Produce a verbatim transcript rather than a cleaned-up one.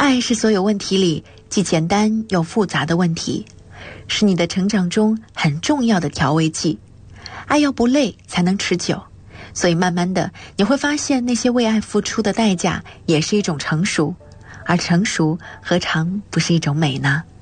爱是所有问题里既简单又复杂的问题，是你的成长中很重要的调味剂。爱要不累才能持久，所以慢慢的你会发现那些为爱付出的代价也是一种成熟，而成熟何尝不是一种美呢？